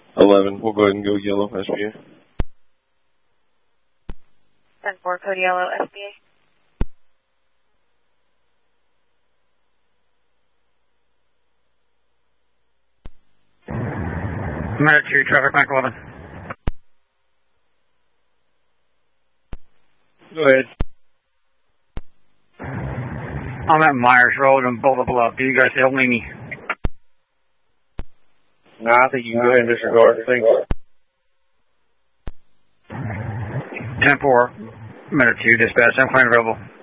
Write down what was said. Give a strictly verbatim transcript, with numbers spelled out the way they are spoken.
eleven, we'll go ahead and go yellow, S B A. ten four, code yellow, S B A. Minute two, traffic Mike eleven. Go ahead. I'm at Myers Road and Boulder Bluff. Do you guys help me? No, I think you can go ahead and disregard. Thanks. ten four, minute two, dispatch. I'm fine, available.